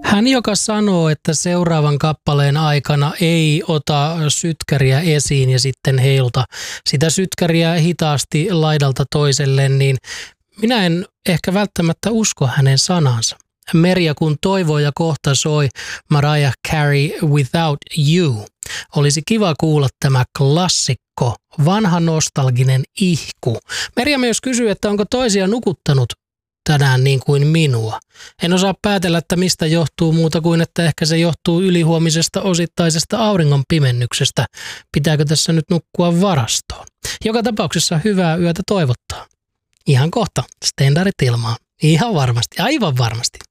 Hän, joka sanoo, että seuraavan kappaleen aikana ei ota sytkäriä esiin ja sitten heilta sitä sytkäriä hitaasti laidalta toiselle, niin minä en ehkä välttämättä usko hänen sanansa. Merja kun toivoi ja kohta soi Mariah Carey Without You. Olisi kiva kuulla tämä klassikko, vanha nostalginen ihku. Merja myös kysyy, että onko toisia nukuttanut tänään niin kuin minua. En osaa päätellä, että mistä johtuu muuta kuin, että ehkä se johtuu ylihuomisesta osittaisesta auringon pimennyksestä. Pitääkö tässä nyt nukkua varastoon? Joka tapauksessa hyvää yötä toivottaa. Ihan kohta Stendarit ilmaan. Ihan varmasti, aivan varmasti.